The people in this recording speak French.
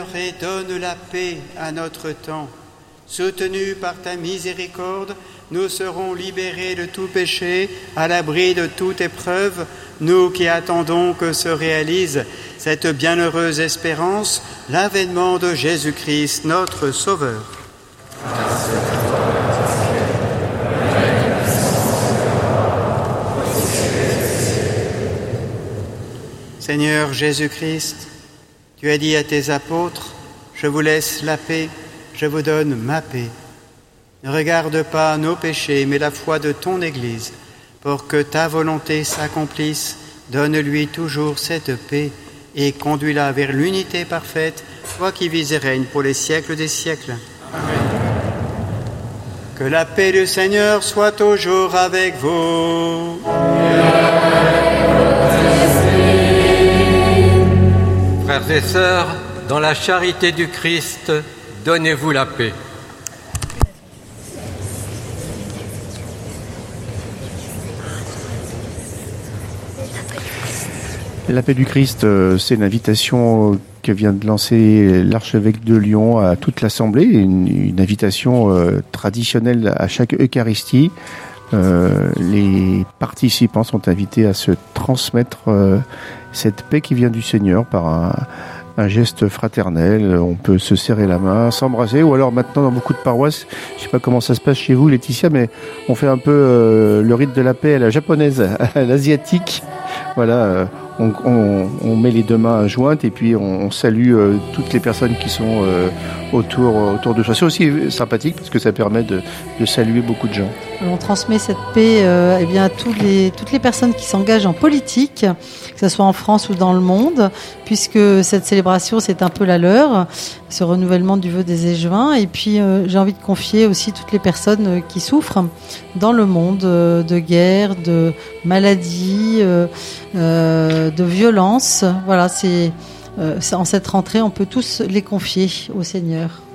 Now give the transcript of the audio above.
et donne la paix à notre temps. Soutenus par ta miséricorde, nous serons libérés de tout péché, à l'abri de toute épreuve, nous qui attendons que se réalise cette bienheureuse espérance, l'avènement de Jésus-Christ, notre Sauveur. Seigneur Jésus-Christ, tu as dit à tes apôtres, « Je vous laisse la paix, je vous donne ma paix. » Ne regarde pas nos péchés, mais la foi de ton Église, pour que ta volonté s'accomplisse. Donne-lui toujours cette paix et conduis-la vers l'unité parfaite, toi qui vis et règnes pour les siècles des siècles. Amen. Que la paix du Seigneur soit toujours avec vous. Frères et sœurs, dans la charité du Christ, donnez-vous la paix. La paix du Christ, c'est une invitation que vient de lancer l'archevêque de Lyon à toute l'Assemblée, une invitation traditionnelle à chaque Eucharistie. Les participants sont invités à se transmettre cette paix qui vient du Seigneur par un geste fraternel. On peut se serrer la main, s'embrasser, ou alors maintenant dans beaucoup de paroisses, je sais pas comment ça se passe chez vous Laetitia, mais on fait un peu le rite de la paix à la japonaise, à l'asiatique. Voilà, on met les deux mains jointes et puis on salue toutes les personnes qui sont autour de soi. C'est aussi sympathique parce que ça permet de saluer beaucoup de gens. On transmet cette paix à toutes les personnes qui s'engagent en politique, que ce soit en France ou dans le monde, puisque cette célébration, c'est un peu la leur, ce renouvellement du vœu des échevins. Et puis, j'ai envie de confier aussi toutes les personnes qui souffrent dans le monde de guerre, de maladies, de violence. Voilà, en cette rentrée, on peut tous les confier au Seigneur.